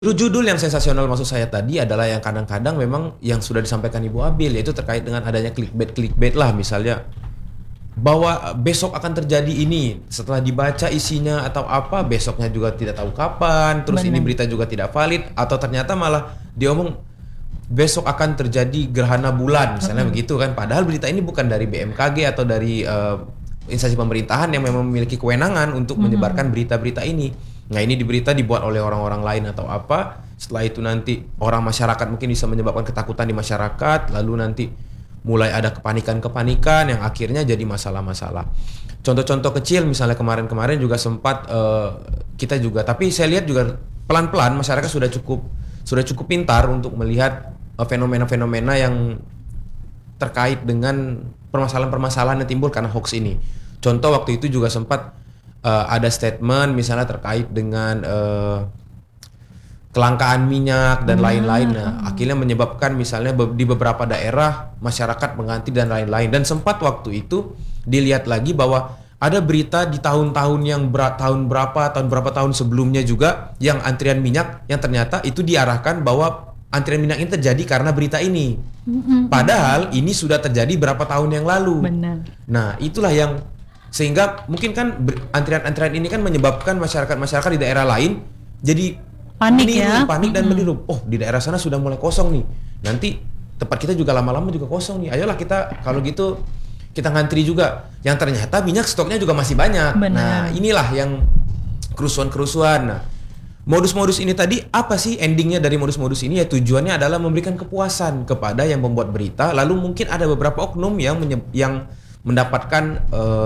Judul yang sensasional maksud saya tadi adalah yang kadang-kadang memang yang sudah disampaikan Ibu Abil, yaitu terkait dengan adanya clickbait lah, misalnya bahwa besok akan terjadi ini, setelah dibaca isinya atau apa, besoknya juga tidak tahu kapan, terus ini berita juga tidak valid, atau ternyata malah diomong besok akan terjadi gerhana bulan misalnya begitu kan, padahal berita ini bukan dari BMKG atau dari instansi pemerintahan yang memang memiliki kewenangan untuk menyebarkan berita-berita ini. Nah, ini berita dibuat oleh orang-orang lain atau apa, setelah itu nanti orang masyarakat mungkin bisa menyebabkan ketakutan di masyarakat, lalu nanti mulai ada kepanikan-kepanikan yang akhirnya jadi masalah-masalah. Contoh-contoh kecil misalnya kemarin-kemarin juga sempat kita juga, tapi saya lihat juga pelan-pelan masyarakat sudah cukup pintar untuk melihat fenomena-fenomena yang terkait dengan permasalahan-permasalahan yang timbul karena hoax ini. Contoh waktu itu juga sempat ada statement misalnya terkait dengan kelangkaan minyak dan lain-lain. Nah, akhirnya menyebabkan misalnya di beberapa daerah masyarakat mengganti dan lain-lain. Dan sempat waktu itu dilihat lagi bahwa ada berita di tahun-tahun yang tahun berapa tahun sebelumnya juga yang antrian minyak yang ternyata itu diarahkan bahwa antrian minyak ini terjadi karena berita ini. Padahal ini sudah terjadi berapa tahun yang lalu. Benar. Nah, itulah yang sehingga mungkin kan antrian-antrian ini kan menyebabkan masyarakat di daerah lain jadi panik dan meniru. Oh, di daerah sana sudah mulai kosong nih. Nanti tempat kita juga lama-lama juga kosong nih. Ayolah kita kalau gitu kita ngantri juga. Yang ternyata minyak stoknya juga masih banyak. Benar. Nah, inilah yang kerusuhan-kerusuhan. Nah, modus-modus ini tadi apa sih endingnya dari modus-modus ini? Ya tujuannya adalah memberikan kepuasan kepada yang membuat berita. Lalu mungkin ada beberapa oknum yang mendapatkan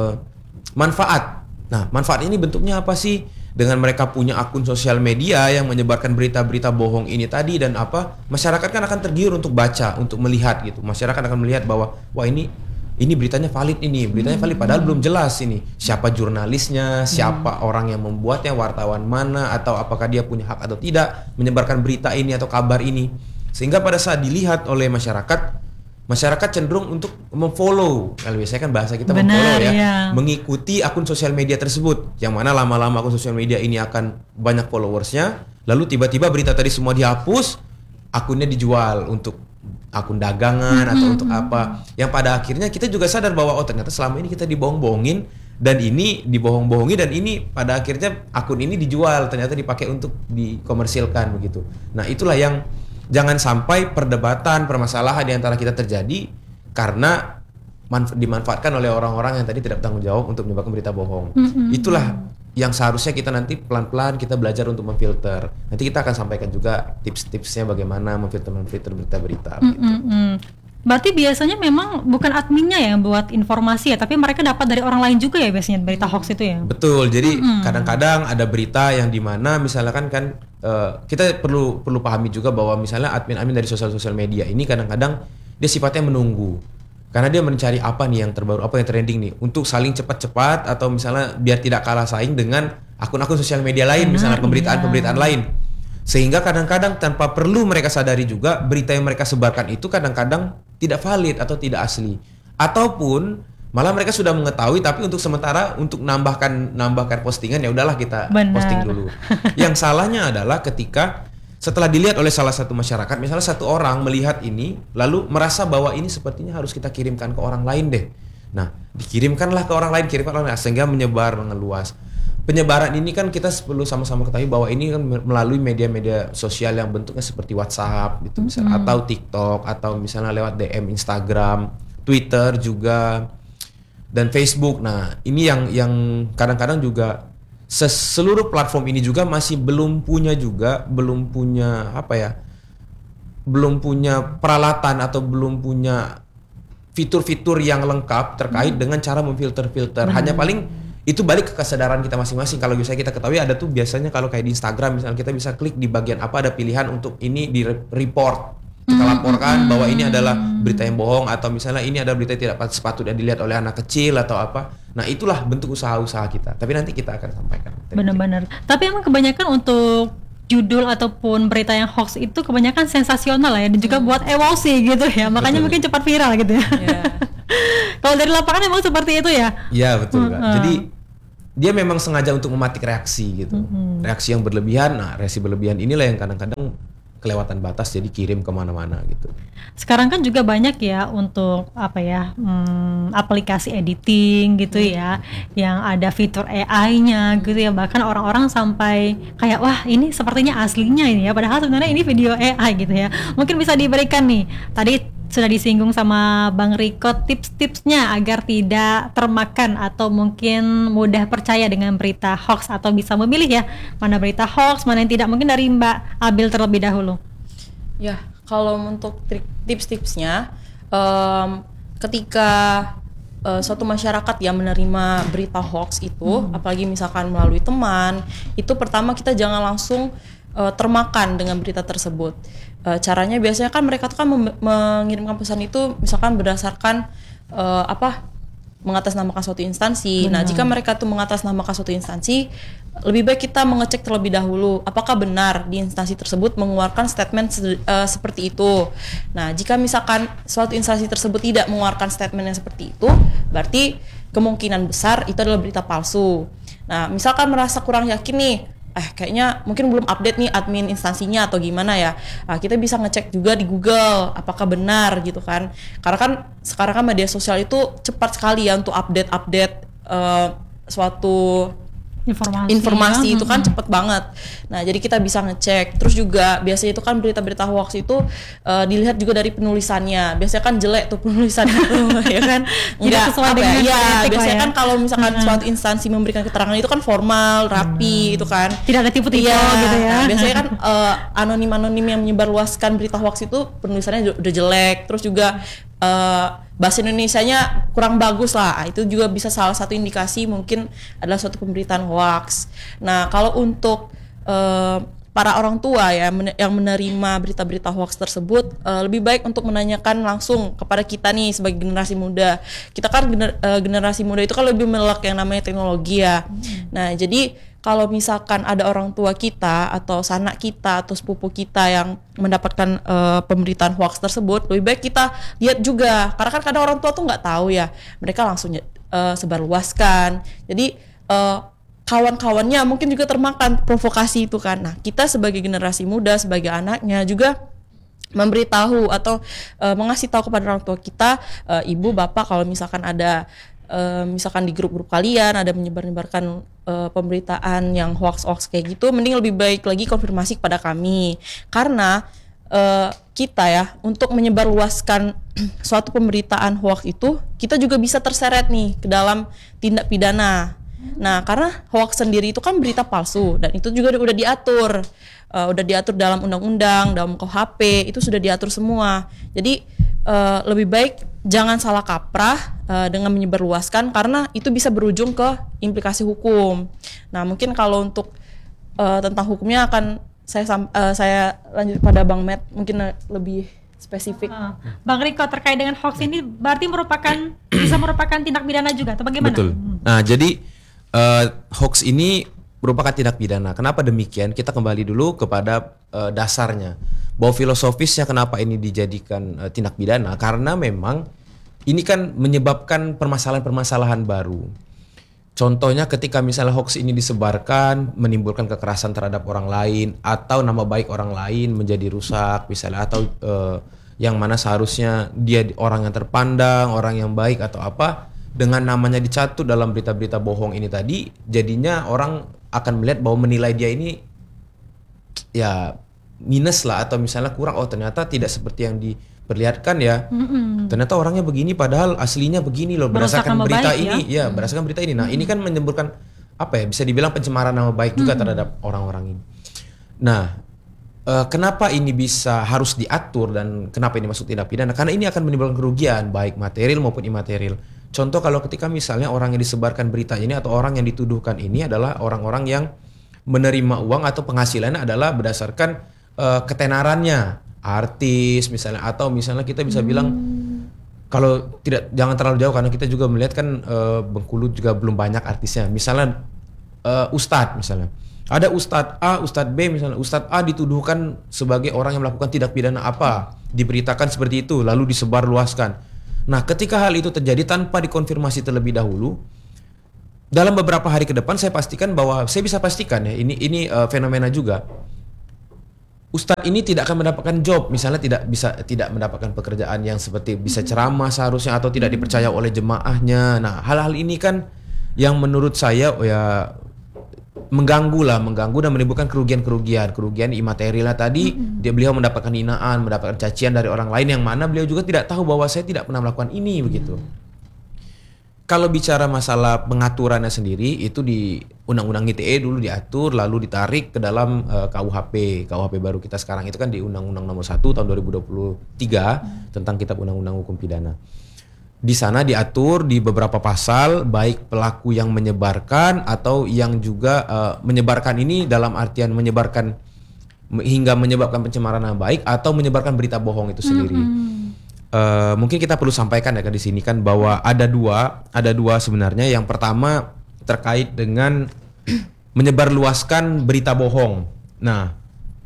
manfaat. Nah, manfaat ini bentuknya apa sih? Dengan mereka punya akun sosial media yang menyebarkan berita-berita bohong ini tadi dan apa? Masyarakat kan akan tergiur untuk baca, untuk melihat gitu. Masyarakat akan melihat bahwa wah ini beritanya valid beritanya valid padahal belum jelas ini. Siapa jurnalisnya, siapa orang yang membuatnya, wartawan mana atau apakah dia punya hak atau tidak menyebarkan berita ini atau kabar ini. Sehingga pada saat dilihat oleh masyarakat cenderung untuk memfollow. Kalau biasanya kan bahasa kita memfollow ya, mengikuti akun sosial media tersebut. Yang mana lama-lama akun sosial media ini akan banyak followersnya. Lalu tiba-tiba berita tadi semua dihapus, akunnya dijual untuk akun dagangan atau untuk apa. Yang pada akhirnya kita juga sadar bahwa oh ternyata selama ini kita dibohong-bohongin dan ini dibohong-bohongi dan ini pada akhirnya akun ini dijual, ternyata dipakai untuk dikomersilkan begitu. Nah, itulah yang jangan sampai perdebatan, permasalahan di antara kita terjadi karena dimanfaatkan oleh orang-orang yang tadi tidak bertanggung jawab untuk menyebarkan berita bohong. Itulah yang seharusnya kita nanti pelan-pelan kita belajar untuk memfilter. Nanti kita akan sampaikan juga tips-tipsnya bagaimana memfilter berita-berita. Berarti biasanya memang bukan adminnya yang buat informasi ya, tapi mereka dapat dari orang lain juga ya biasanya berita hoax itu ya. Betul. Jadi kadang-kadang ada berita yang dimana misalkan kan kita perlu pahami juga bahwa misalnya admin dari sosial media ini kadang-kadang dia sifatnya menunggu. Karena dia mencari apa nih yang terbaru, apa yang trending nih untuk saling cepat-cepat atau misalnya biar tidak kalah saing dengan akun-akun sosial media lain, misalnya pemberitaan lain. Sehingga kadang-kadang tanpa perlu mereka sadari juga berita yang mereka sebarkan itu kadang-kadang tidak valid atau tidak asli. Ataupun malah mereka sudah mengetahui tapi untuk sementara untuk nambahkan postingan ya udahlah kita posting dulu. Yang salahnya adalah ketika setelah dilihat oleh salah satu masyarakat, misalnya satu orang melihat ini lalu merasa bahwa ini sepertinya harus kita kirimkan ke orang lain deh. Nah, dikirimkanlah ke orang lain, sehingga menyebar, mengeluas. Penyebaran ini kan kita perlu sama-sama ketahui bahwa ini kan melalui media-media sosial yang bentuknya seperti WhatsApp gitu misalnya, atau TikTok, atau misalnya lewat DM Instagram, Twitter juga, dan Facebook. Nah, ini yang kadang-kadang juga seluruh platform ini juga masih belum punya peralatan atau belum punya fitur-fitur yang lengkap terkait dengan cara memfilter. Hanya paling itu balik ke kesadaran kita masing-masing. Kalau misalnya kita ketahui ada tuh biasanya kalau kayak di Instagram misalnya kita bisa klik di bagian apa ada pilihan untuk ini di report. Kita laporkan bahwa ini adalah berita yang bohong atau misalnya ini ada berita yang tidak sepatutnya dilihat oleh anak kecil atau apa. Nah, itulah bentuk usaha-usaha kita. Tapi nanti kita akan sampaikan. Benar-benar. Tapi emang kebanyakan untuk judul ataupun berita yang hoax itu kebanyakan sensasional ya dan juga buat emosi gitu ya. Makanya mungkin cepat viral gitu ya. Kalau dari lapangan emang seperti itu ya? Iya, betul Kak. Jadi dia memang sengaja untuk mematik reaksi gitu. Reaksi yang berlebihan, nah reaksi berlebihan inilah yang kadang-kadang kelewatan batas jadi kirim kemana-mana gitu. Sekarang kan juga banyak ya untuk aplikasi editing gitu ya, yang ada fitur AI-nya gitu ya, bahkan orang-orang sampai kayak wah ini sepertinya aslinya ini ya, padahal sebenarnya ini video AI gitu ya. Mungkin bisa diberikan nih, tadi sudah disinggung sama Bang Riko tips-tipsnya agar tidak termakan atau mungkin mudah percaya dengan berita hoax atau bisa memilih ya mana berita hoax, mana yang tidak. Mungkin dari Mbak Abil terlebih dahulu. Ya, kalau untuk tips-tipsnya, ketika suatu masyarakat yang menerima berita hoax itu, apalagi misalkan melalui teman, itu pertama kita jangan langsung termakan dengan berita tersebut. Caranya biasanya kan mereka tuh kan mengirimkan pesan itu misalkan berdasarkan mengatasnamakan suatu instansi. Nah, jika mereka tuh mengatasnamakan suatu instansi, lebih baik kita mengecek terlebih dahulu apakah benar di instansi tersebut mengeluarkan statement seperti itu. Nah, jika misalkan suatu instansi tersebut tidak mengeluarkan statement yang seperti itu, berarti kemungkinan besar itu adalah berita palsu. Nah, misalkan merasa kurang yakin nih, kayaknya mungkin belum update nih admin instansinya atau gimana ya, kita bisa ngecek juga di Google apakah benar gitu kan, karena kan sekarang kan media sosial itu cepat sekali ya untuk update suatu informasi itu kan cepet banget. Nah, jadi kita bisa ngecek. Terus juga biasanya itu kan berita-berita hoax itu dilihat juga dari penulisannya. Biasanya kan jelek tuh penulisannya tuh, ya kan? Enggak sesuai apa dengan ya? Biasanya ya. kan kalau misalkan suatu instansi memberikan keterangan itu kan formal, rapi itu kan. Tidak ada tipu-tipu gitu ya. Nah, biasanya kan anonim-anonim yang menyebarluaskan berita hoax itu penulisannya udah jelek. Terus juga bahasa Indonesianya kurang bagus lah. Itu juga bisa salah satu indikasi mungkin adalah suatu pemberitaan hoax. Nah, kalau untuk para orang tua ya yang menerima berita-berita hoax tersebut, lebih baik untuk menanyakan langsung kepada kita nih sebagai generasi muda. Kita kan generasi muda itu kan lebih melek yang namanya teknologi ya. Nah, jadi kalau misalkan ada orang tua kita atau sanak kita atau sepupu kita yang mendapatkan pemberitaan hoax tersebut, lebih baik kita lihat juga, karena kan kadang orang tua tuh nggak tahu ya, mereka langsung sebarluaskan. Jadi kawan-kawannya mungkin juga termakan provokasi itu kan. Nah, kita sebagai generasi muda, sebagai anaknya juga memberitahu atau mengasih tahu kepada orang tua kita, ibu, bapak, kalau misalkan ada misalkan di grup-grup kalian ada menyebarkan pemberitaan yang hoax kayak gitu, mending lebih baik lagi konfirmasi kepada kami, karena kita ya untuk menyebarluaskan suatu pemberitaan hoax itu kita juga bisa terseret nih ke dalam tindak pidana. Nah, karena hoax sendiri itu kan berita palsu dan itu juga udah diatur dalam undang-undang, dalam KUHP itu sudah diatur semua. Jadi lebih baik jangan salah kaprah dengan menyebarluaskan, karena itu bisa berujung ke implikasi hukum. Nah, mungkin kalau untuk tentang hukumnya akan saya lanjut pada Bang Matt, mungkin lebih spesifik. Bang Riko, terkait dengan hoax ini berarti bisa merupakan tindak pidana juga atau bagaimana? Betul. Nah, jadi hoax ini merupakan tindak pidana. Kenapa demikian? Kita kembali dulu kepada dasarnya. Bahwa filosofisnya kenapa ini dijadikan tindak pidana, karena memang ini kan menyebabkan permasalahan-permasalahan baru. Contohnya ketika misalnya hoax ini disebarkan, menimbulkan kekerasan terhadap orang lain atau nama baik orang lain menjadi rusak misalnya, atau yang mana seharusnya dia orang yang terpandang, orang yang baik atau apa, dengan namanya dicatut dalam berita-berita bohong ini tadi, jadinya orang akan melihat bahwa menilai dia ini ya minus lah, atau misalnya kurang, oh ternyata tidak seperti yang diperlihatkan ya. Ternyata orangnya begini padahal aslinya begini loh, berdasarkan berita ini ya, berdasarkan berita ini. Nah, ini kan menimbulkan apa ya, bisa dibilang pencemaran nama baik juga terhadap orang-orang ini. Nah, kenapa ini bisa harus diatur dan kenapa ini masuk tindak pidana? Karena ini akan menimbulkan kerugian baik material maupun imaterial. Contoh kalau ketika misalnya orang yang disebarkan berita ini atau orang yang dituduhkan ini adalah orang-orang yang menerima uang atau penghasilannya adalah berdasarkan ketenarannya, artis misalnya, atau misalnya kita bisa bilang kalau tidak, jangan terlalu jauh karena kita juga melihat kan Bengkulu juga belum banyak artisnya. Misalnya ustadz misalnya. Ada Ustadz A, Ustadz B misalnya. Ustadz A dituduhkan sebagai orang yang melakukan tindak pidana apa, diberitakan seperti itu, lalu disebarluaskan. Nah, ketika hal itu terjadi tanpa dikonfirmasi terlebih dahulu, dalam beberapa hari ke depan saya pastikan bahwa saya bisa pastikan ya ini fenomena juga. Ustadz ini tidak akan mendapatkan job, misalnya tidak mendapatkan pekerjaan yang seperti bisa ceramah seharusnya atau tidak dipercaya oleh jemaahnya. Nah, hal-hal ini kan yang menurut saya ya mengganggu dan menimbulkan kerugian imaterial tadi. Beliau mendapatkan hinaan, mendapatkan cacian dari orang lain yang mana beliau juga tidak tahu bahwa saya tidak pernah melakukan ini begitu. Kalau bicara masalah pengaturannya sendiri itu di Undang-Undang ITE dulu diatur lalu ditarik ke dalam KUHP baru kita sekarang itu kan di Undang-Undang Nomor 1 tahun 2023 tentang Kitab Undang-Undang Hukum Pidana. Di sana diatur di beberapa pasal baik pelaku yang menyebarkan atau yang juga menyebarkan ini dalam artian menyebarkan hingga menyebabkan pencemaran nama baik atau menyebarkan berita bohong itu sendiri. Mungkin kita perlu sampaikan ya kan di sini kan bahwa ada dua sebenarnya. Yang pertama terkait dengan menyebarluaskan berita bohong. Nah,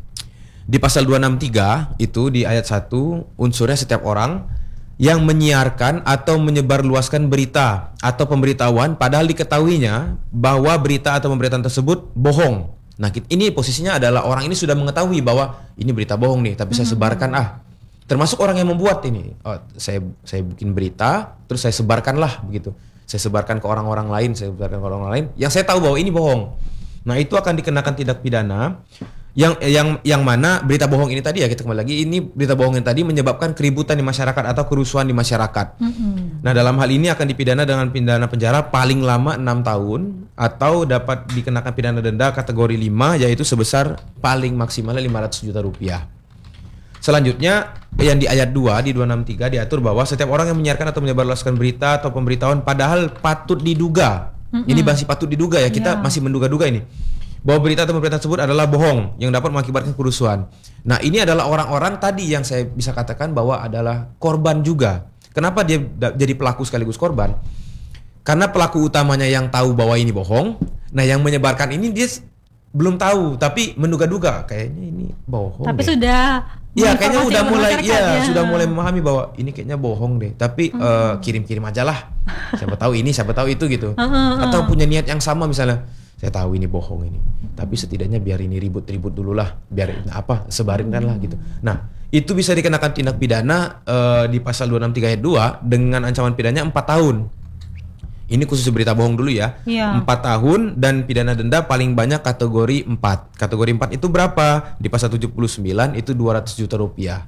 di pasal 263 itu di ayat 1 unsurnya setiap orang yang menyiarkan atau menyebarluaskan berita atau pemberitahuan padahal diketahuinya bahwa berita atau pemberitaan tersebut bohong. Nah, ini posisinya adalah orang ini sudah mengetahui bahwa ini berita bohong nih, tapi saya sebarkan termasuk orang yang membuat ini. Saya bikin berita, terus saya sebarkanlah begitu. Saya sebarkan ke orang-orang lain, yang saya tahu bahwa ini bohong. Nah, itu akan dikenakan tindak pidana yang mana berita bohong ini tadi ya kita kembali lagi ini berita bohong yang tadi menyebabkan keributan di masyarakat atau kerusuhan di masyarakat. Nah, dalam hal ini akan dipidana dengan pidana penjara paling lama 6 tahun atau dapat dikenakan pidana denda kategori 5 yaitu sebesar paling maksimalnya 500 juta rupiah. Selanjutnya yang di ayat 2 di 263 diatur bahwa setiap orang yang menyiarkan atau menyebarluaskan berita atau pemberitahuan padahal patut diduga. Ini masih patut diduga ya, kita masih menduga-duga ini. Bahwa berita atau pemberitaan tersebut adalah bohong yang dapat mengakibatkan kerusuhan. Nah, ini adalah orang-orang tadi yang saya bisa katakan bahwa adalah korban juga. Kenapa dia jadi pelaku sekaligus korban? Karena pelaku utamanya yang tahu bahwa ini bohong. Nah, yang menyebarkan ini dia belum tahu tapi menduga-duga kayaknya ini bohong. Tapi deh. sudah kayaknya sudah mulai memahami bahwa ini kayaknya bohong deh. Tapi kirim-kirim aja lah. Siapa tahu ini, siapa tahu itu gitu. Atau punya niat yang sama misalnya. Saya tahu ini bohong ini. Tapi setidaknya biar ini ribut-ribut dulu lah. Biar sebarinkan lah gitu. Nah, itu bisa dikenakan tindak pidana di pasal 263 ayat 2 dengan ancaman pidananya 4 tahun. Ini khusus berita bohong dulu ya. 4 tahun dan pidana denda paling banyak kategori 4. Kategori 4 itu berapa? Di pasal 79 itu 200 juta rupiah.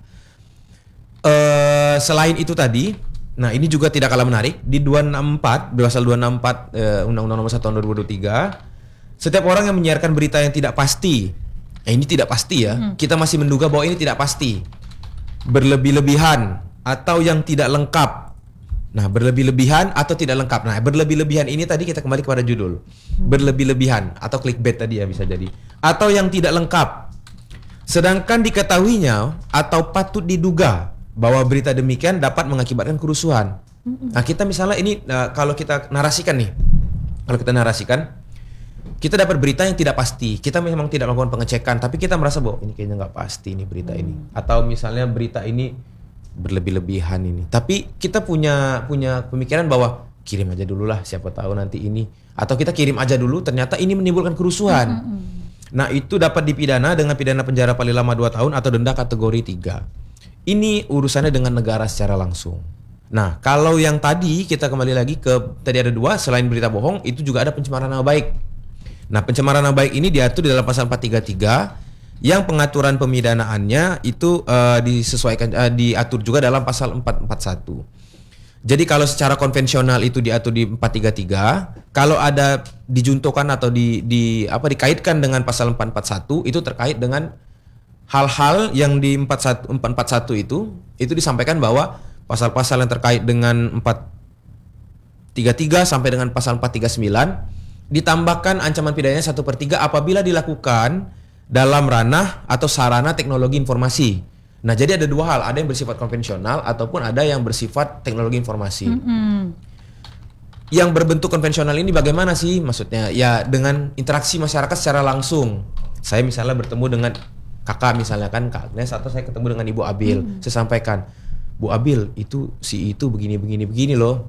Selain itu tadi, nah ini juga tidak kalah menarik. Di 264, di pasal 264 Undang-Undang Nomor 1 tahun 2023, setiap orang yang menyiarkan berita yang tidak pasti. Ini tidak pasti ya. Kita masih menduga bahwa ini tidak pasti. Berlebih-lebihan atau yang tidak lengkap. Nah, berlebih-lebihan atau tidak lengkap. Nah, berlebih-lebihan ini tadi kita kembali kepada judul. Berlebih-lebihan atau clickbait tadi ya bisa jadi. Atau yang tidak lengkap. Sedangkan diketahuinya atau patut diduga bahwa berita demikian dapat mengakibatkan kerusuhan. Nah, kita misalnya ini kalau kita narasikan nih. Kalau kita narasikan, kita dapat berita yang tidak pasti. Kita memang tidak melakukan pengecekan, tapi kita merasa bahwa ini kayaknya nggak pasti nih berita ini. Atau misalnya berita ini berlebih-lebihan ini. Tapi kita punya pemikiran bahwa kirim aja dulu lah, siapa tahu nanti ini. Atau kita kirim aja dulu, ternyata ini menimbulkan kerusuhan. Nah, itu dapat dipidana dengan pidana penjara paling lama 2 tahun atau denda kategori 3. Ini urusannya dengan negara secara langsung. Nah, kalau yang tadi kita kembali lagi ke tadi ada 2 selain berita bohong, itu juga ada pencemaran nama baik. Nah, pencemaran nama baik ini diatur di dalam pasal 433 yang pengaturan pemidanaannya itu disesuaikan diatur juga dalam pasal 441. Jadi kalau secara konvensional itu diatur di 433, kalau ada dijuntukan atau dikaitkan dengan pasal 441 itu terkait dengan hal-hal yang di 441 itu disampaikan bahwa pasal-pasal yang terkait dengan 433 sampai dengan pasal 439 ditambahkan ancaman pidananya 1/3 apabila dilakukan dalam ranah atau sarana teknologi informasi. Nah, jadi ada 2 hal, ada yang bersifat konvensional ataupun ada yang bersifat teknologi informasi. Yang berbentuk konvensional ini bagaimana sih? Maksudnya ya dengan interaksi masyarakat secara langsung. Saya misalnya bertemu dengan kakak misalnya kan Kak Agnes atau saya ketemu dengan Ibu Abil, saya sampaikan, Bu Abil itu si itu begini loh.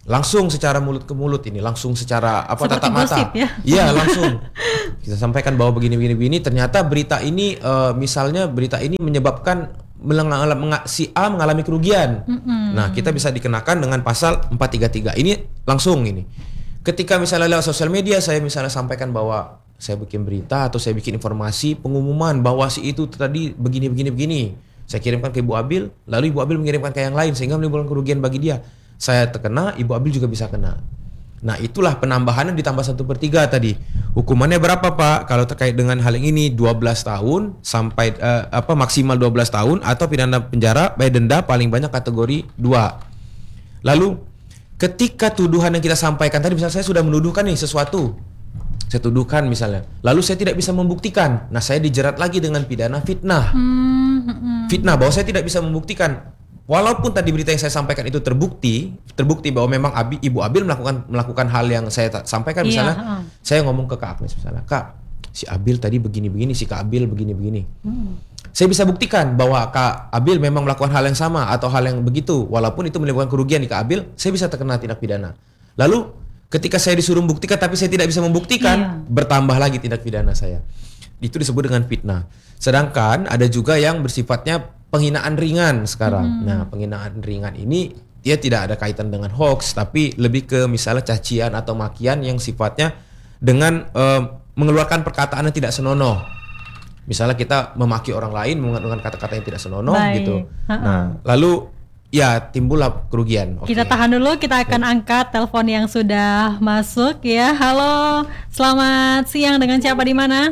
langsung secara mulut ke mulut ini, langsung secara Seperti tatap mata. gosip ya? Iya, langsung. Kita sampaikan bahwa begini, ternyata berita ini misalnya berita ini menyebabkan si A mengalami kerugian. Nah, kita bisa dikenakan dengan pasal 433. Ini langsung ini. Ketika misalnya lewat sosial media saya misalnya sampaikan bahwa saya bikin berita atau saya bikin informasi pengumuman bahwa si itu tadi begini. Saya kirimkan ke Ibu Abil, lalu Ibu Abil mengirimkan ke yang lain sehingga menimbulkan kerugian bagi dia. Saya terkena, Ibu Abil juga bisa kena. Nah, itulah penambahannya ditambah 1/3 tadi. Hukumannya berapa, Pak? Kalau terkait dengan hal ini 12 tahun sampai maksimal 12 tahun atau pidana penjara bayar denda paling banyak kategori 2. Lalu ketika tuduhan yang kita sampaikan tadi, misalnya saya sudah menuduhkan nih sesuatu. Saya tuduhkan misalnya. Lalu saya tidak bisa membuktikan. Nah, saya dijerat lagi dengan pidana fitnah. Fitnah bahwa saya tidak bisa membuktikan. Walaupun tadi berita yang saya sampaikan itu terbukti bahwa memang Ibu Abil melakukan hal yang saya sampaikan misalnya. Saya ngomong ke Kak Agnes misalnya, "Kak, si Abil tadi begini-begini, si Kak Abil begini-begini." Saya bisa buktikan bahwa Kak Abil memang melakukan hal yang sama atau hal yang begitu, walaupun itu menimbulkan kerugian di Kak Abil, saya bisa terkena tindak pidana. Lalu ketika saya disuruh membuktikan tapi saya tidak bisa membuktikan, bertambah lagi tindak pidana saya. Itu disebut dengan fitnah. Sedangkan ada juga yang bersifatnya penghinaan ringan sekarang. Nah, penghinaan ringan ini dia tidak ada kaitan dengan hoax, tapi lebih ke misalnya cacian atau makian yang sifatnya dengan mengeluarkan perkataan yang tidak senonoh. Misalnya kita memaki orang lain dengan kata-kata yang tidak senonoh gitu. Nah, lalu ya timbullah kerugian. Kita tahan dulu, kita akan angkat telepon yang sudah masuk ya. Halo, selamat siang, dengan siapa di mana?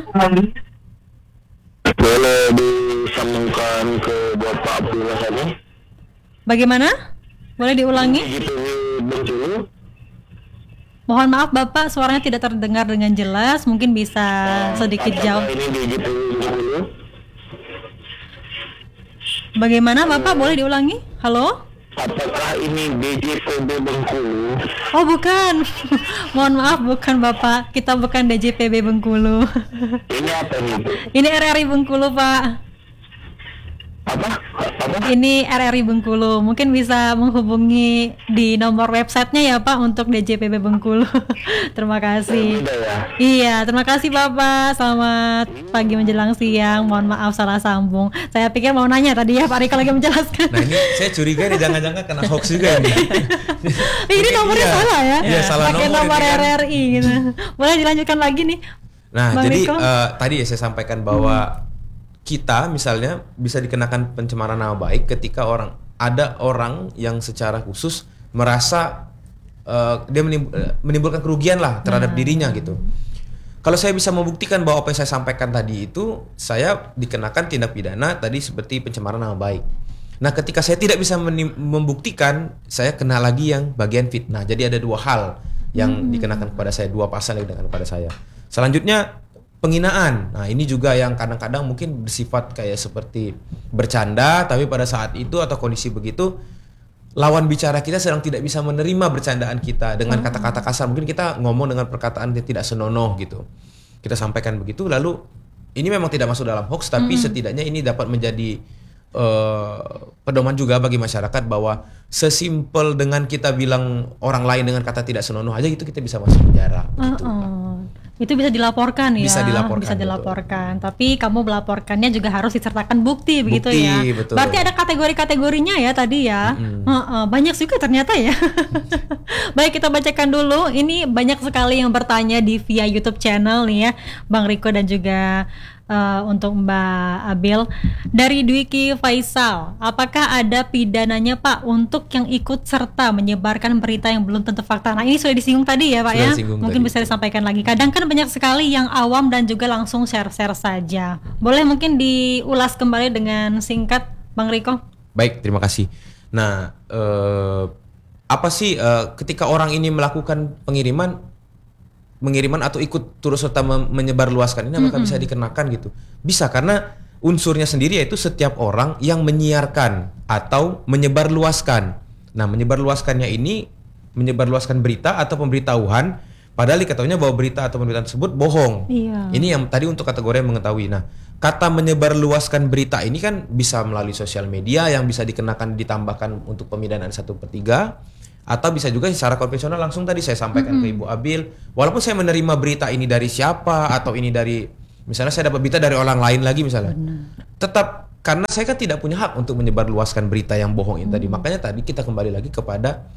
Boleh disambungkan ke Bapak Abdullah saja. Bagaimana? Boleh diulangi? Bengkulu. Mohon maaf Bapak, suaranya tidak terdengar dengan jelas. Mungkin bisa sedikit jauh. Ini di Bengkulu. Bagaimana Bapak, boleh diulangi? Halo? Apakah ini DJPB Bengkulu? Oh bukan. Mohon maaf, bukan Bapak. Kita bukan DJPB Bengkulu. Ini apa nih? Ini RRI Bengkulu, Pak. Apa? Ini RRI Bengkulu. Mungkin bisa menghubungi di nomor websitenya ya Pak untuk DJPB Bengkulu. Terima kasih. Iya, terima kasih Bapak. Selamat pagi menjelang siang. Mohon maaf salah sambung. Saya pikir mau nanya tadi ya Pak Riko lagi menjelaskan. Nah, ini saya curiga nih jangan-jangan kena hoax juga ini. Ini nomornya salah ya? Iya, salah pakai nomor RRI gitu. Boleh dilanjutkan lagi nih. Nah, Bang jadi Riko? tadi ya saya sampaikan bahwa kita misalnya bisa dikenakan pencemaran nama baik ketika ada orang yang secara khusus merasa dia menimbulkan kerugian lah terhadap dirinya gitu. Kalau saya bisa membuktikan bahwa apa yang saya sampaikan tadi itu, saya dikenakan tindak pidana tadi seperti pencemaran nama baik. Nah, ketika saya tidak bisa membuktikan, saya kena lagi yang bagian fitnah. Jadi ada 2 hal yang dikenakan kepada saya, 2 pasal yang dikenakan kepada saya. Selanjutnya penghinaan. Nah, ini juga yang kadang-kadang mungkin bersifat kayak seperti bercanda, tapi pada saat itu atau kondisi begitu lawan bicara kita sedang tidak bisa menerima bercandaan kita dengan kata-kata kasar. Mungkin kita ngomong dengan perkataan yang tidak senonoh gitu. Kita sampaikan begitu, lalu ini memang tidak masuk dalam hoax, tapi setidaknya ini dapat menjadi pedoman juga bagi masyarakat bahwa sesimpel dengan kita bilang orang lain dengan kata tidak senonoh aja itu kita bisa masuk penjara. Begitu. Itu bisa dilaporkan ya. Bisa dilaporkan. Bisa dilaporkan. Tapi kamu melaporkannya juga harus disertakan bukti begitu ya. Betul. Berarti ada kategori-kategorinya ya tadi ya. Banyak juga ternyata ya. Baik, kita bacakan dulu. Ini banyak sekali yang bertanya di via YouTube channel nih ya, Bang Riko dan juga untuk Mbak Abil. Dari Dwiki Faisal, apakah ada pidananya Pak untuk yang ikut serta menyebarkan berita yang belum tentu fakta? Nah, ini sudah disinggung tadi ya Pak Sudah ya. Mungkin tadi. bisa disampaikan lagi. Kadang kan banyak sekali yang awam dan juga langsung share-share saja. Boleh mungkin diulas kembali dengan singkat Bang Riko? Baik, terima kasih. Nah, apa sih ketika orang ini melakukan pengiriman atau ikut turut serta menyebarluaskan ini apakah bisa dikenakan gitu? Bisa, karena unsurnya sendiri yaitu setiap orang yang menyiarkan atau menyebarluaskan. Nah, menyebarluaskannya ini menyebarluaskan berita atau pemberitahuan padahal diketahuinya bahwa berita atau pemberitaan tersebut bohong. Iya. Ini yang tadi untuk kategori yang mengetahui. Nah, kata menyebarluaskan berita ini kan bisa melalui sosial media yang bisa dikenakan ditambahkan untuk pemidanaan 1/3 Atau bisa juga secara konvensional langsung tadi saya sampaikan ke Ibu Abil, walaupun saya menerima berita ini dari siapa atau ini dari misalnya saya dapat berita dari orang lain lagi misalnya. Tetap karena saya kan tidak punya hak untuk menyebarluaskan berita yang bohong ini tadi. Makanya tadi kita kembali lagi kepada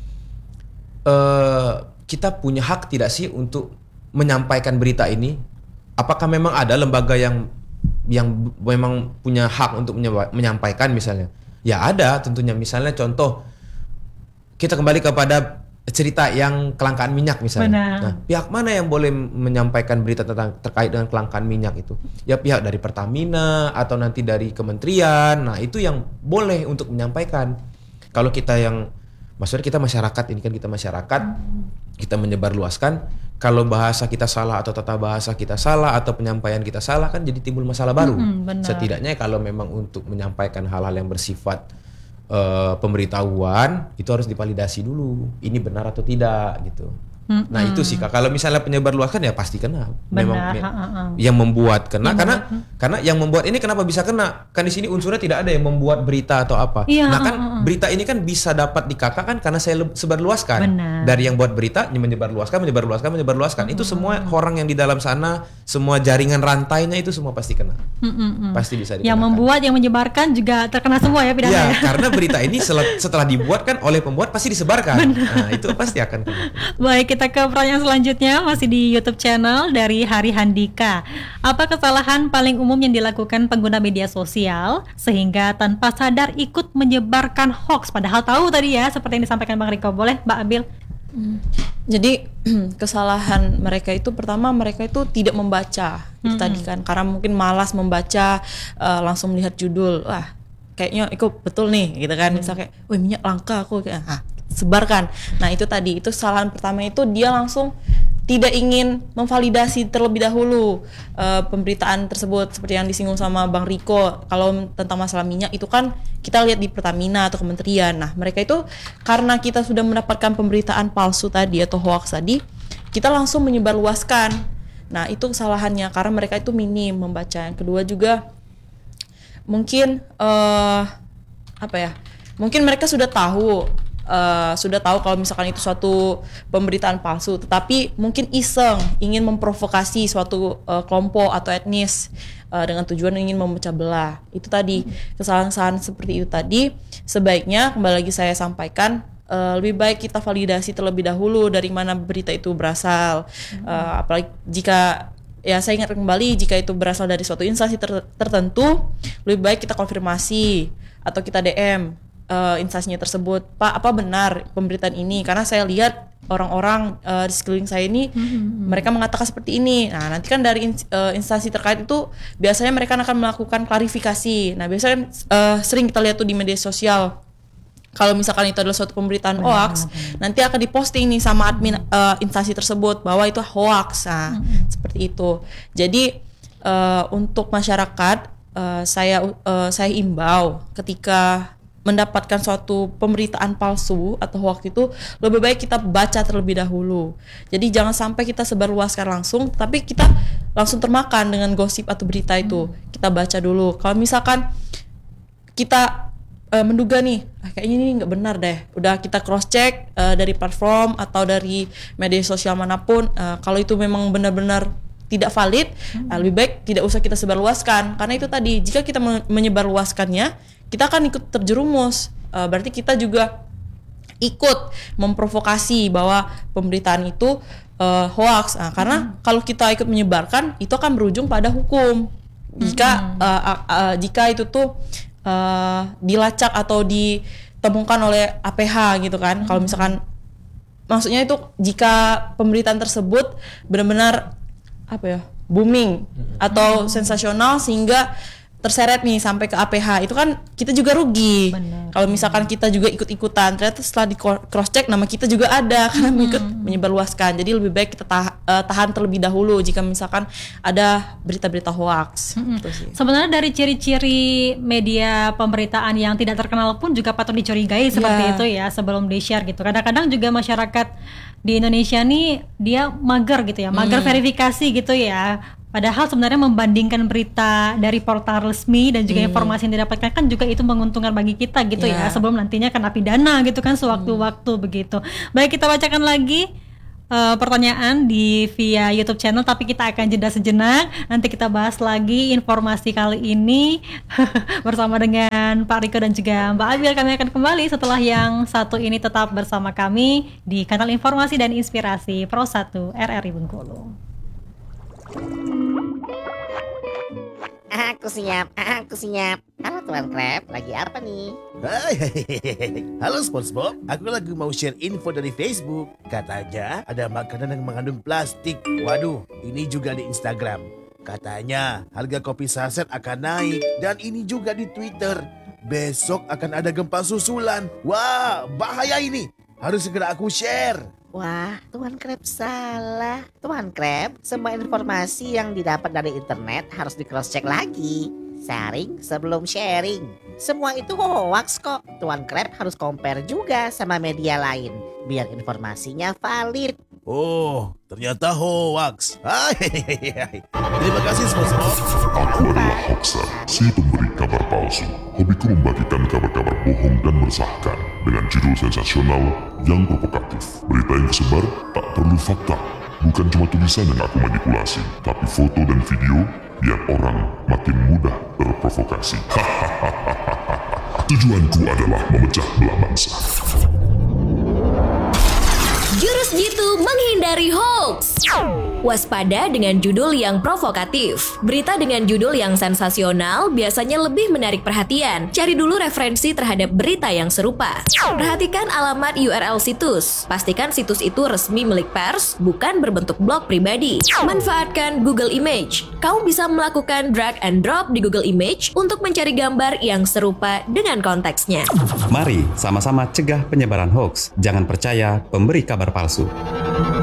kita punya hak tidak sih untuk menyampaikan berita ini? Apakah memang ada lembaga yang memang punya hak untuk menyampaikan misalnya? Ya ada tentunya, misalnya contoh kita kembali kepada cerita yang kelangkaan minyak misalnya. Benar. Nah, pihak mana yang boleh menyampaikan berita terkait dengan kelangkaan minyak itu? Ya pihak dari Pertamina atau nanti dari kementerian. Nah, itu yang boleh untuk menyampaikan. Kalau kita yang maksudnya kita masyarakat, ini kan kita masyarakat, kita menyebarluaskan, kalau bahasa kita salah atau tata bahasa kita salah atau penyampaian kita salah kan jadi timbul masalah baru. benar. Setidaknya kalau memang untuk menyampaikan hal-hal yang bersifat pemberitahuan itu harus divalidasi dulu, ini benar atau tidak gitu. Nah itu sih Kak, kalau misalnya penyebar luaskan ya pasti kena. Benar, Memang yang membuat kena karena yang membuat ini kenapa bisa kena? Kan di sini unsurnya tidak ada yang membuat berita atau apa. Iya, Nah kan berita ini kan bisa dapat di Kakak kan karena saya sebarluaskan. Benar. Dari yang buat berita menyebarluaskan. Itu semua orang yang di dalam sana, semua jaringan rantainya itu semua pasti kena. Pasti bisa dikenakan. Yang membuat, yang menyebarkan juga terkena semua ya pidana Ya, ya. karena berita ini setelah dibuat kan oleh pembuat pasti disebarkan. Nah, itu pasti akan kena. Baik, kita ke pertanyaan selanjutnya masih di YouTube channel dari Hari Handika. Apa kesalahan paling umum yang dilakukan pengguna media sosial sehingga tanpa sadar ikut menyebarkan hoax padahal tahu tadi ya seperti yang disampaikan Bang Riko? Boleh Mbak Abil? Jadi kesalahan mereka itu pertama mereka itu tidak membaca itu tadi kan, karena mungkin malas membaca, langsung melihat judul, wah kayaknya itu betul nih gitu kan, misalnya kayak, wih minyak langka aku kayak, sebarkan. Nah itu tadi, itu kesalahan pertama itu dia langsung tidak ingin memvalidasi terlebih dahulu pemberitaan tersebut, seperti yang disinggung sama Bang Riko. Kalau tentang masalah minyak itu kan kita lihat di Pertamina atau kementerian. Nah mereka itu karena kita sudah mendapatkan pemberitaan palsu tadi atau hoax tadi, kita langsung menyebarluaskan. Nah itu kesalahannya karena mereka itu minim membaca. Yang kedua juga mungkin mungkin mereka sudah tahu kalau misalkan itu suatu pemberitaan palsu, tetapi mungkin iseng ingin memprovokasi suatu kelompok atau etnis dengan tujuan ingin memecah belah. Itu tadi kesalahan-kesalahan seperti itu tadi sebaiknya kembali lagi saya sampaikan, lebih baik kita validasi terlebih dahulu dari mana berita itu berasal. Apalagi jika saya ingat kembali, jika itu berasal dari suatu instansi tertentu, lebih baik kita konfirmasi atau kita DM instansinya tersebut, Pak, apa benar pemberitaan ini? Karena saya lihat orang-orang di sekeliling saya ini mereka mengatakan seperti ini. Nah nanti kan dari instansi terkait itu biasanya mereka akan melakukan klarifikasi. Nah biasanya sering kita lihat tuh di media sosial, kalau misalkan itu adalah suatu pemberitaan hoax, nanti akan diposting nih sama admin instansi tersebut bahwa itu hoax. Nah seperti itu. Jadi untuk masyarakat saya imbau ketika mendapatkan suatu pemberitaan palsu atau hoax itu lebih baik kita baca terlebih dahulu. Jadi jangan sampai kita sebarluaskan langsung, tapi kita langsung termakan dengan gosip atau berita itu. Kita baca dulu. Kalau misalkan kita menduga nih, kayaknya ini nggak benar deh, udah kita cross check dari platform atau dari media sosial manapun, kalau itu memang benar-benar tidak valid, lebih baik tidak usah kita sebarluaskan. Karena itu tadi, jika kita menyebarluaskannya, kita akan ikut terjerumus. Berarti kita juga ikut memprovokasi bahwa pemberitaan itu hoax. Karena kalau kita ikut menyebarkan, itu akan berujung pada hukum. Jika itu tuh dilacak atau ditemukan oleh APH gitu kan. Kalau misalkan, maksudnya itu jika pemberitaan tersebut benar-benar booming atau sensasional sehingga terseret nih sampai ke APH, itu kan kita juga rugi. Kalau misalkan kita juga ikut-ikutan, ternyata setelah di cross check nama kita juga ada karena ikut menyebarluaskan. Jadi lebih baik kita tahan terlebih dahulu jika misalkan ada berita-berita hoax. Sebenarnya dari ciri-ciri media pemberitaan yang tidak terkenal pun juga patut dicurigai seperti itu ya sebelum di-share gitu. Kadang-kadang juga masyarakat di Indonesia nih dia mager gitu ya, mager verifikasi gitu ya. Padahal sebenarnya membandingkan berita dari portal resmi dan juga informasi yang didapatkan kan juga itu menguntungkan bagi kita gitu ya, sebelum nantinya kena pidana gitu kan sewaktu-waktu begitu. Baik, kita bacakan lagi pertanyaan di via YouTube channel, tapi kita akan jeda sejenak. Nanti kita bahas lagi informasi kali ini bersama dengan Pak Riko dan juga Mbak Abil. Kami akan kembali setelah yang satu ini. Tetap bersama kami di kanal Informasi dan Inspirasi Pro 1 RRI Bengkulu. Aku siap. Halo Tuan Crab, lagi apa nih? Hai. Halo SpongeBob, aku lagi mau share info dari Facebook. Katanya ada makanan yang mengandung plastik. Waduh, ini juga di Instagram. Katanya harga kopi saset akan naik. Dan ini juga di Twitter. Besok akan ada gempa susulan. Wah, bahaya ini. Harus segera aku share. Wah, Tuan Crab salah. Tuan Crab, semua informasi yang didapat dari internet harus di cross check lagi. Sharing sebelum sharing. Semua itu hoax kok. Tuan Crab harus compare juga sama media lain biar informasinya valid. Oh, ternyata hoax. Terima kasih SpongeBob. Aku adalah Hoaxer, si pemberi kabar palsu. Hobiku membagikan kabar-kabar bohong dan meresahkan dengan judul sensasional yang provokatif. Berita yang tersebar tak perlu fakta. Bukan cuma tulisan yang aku manipulasi, tapi foto dan video biar orang makin mudah terprovokasi. Tujuanku adalah memecah belah bangsa. Jurus Jitu menghindari hoax. Waspada dengan judul yang provokatif. Berita dengan judul yang sensasional biasanya lebih menarik perhatian. Cari dulu referensi terhadap berita yang serupa. Perhatikan alamat URL situs. Pastikan situs itu resmi milik pers, bukan berbentuk blog pribadi. Manfaatkan Google Image. Kamu bisa melakukan drag and drop di Google Image untuk mencari gambar yang serupa dengan konteksnya. Mari sama-sama cegah penyebaran hoax. Jangan percaya pemberi kabar palsu.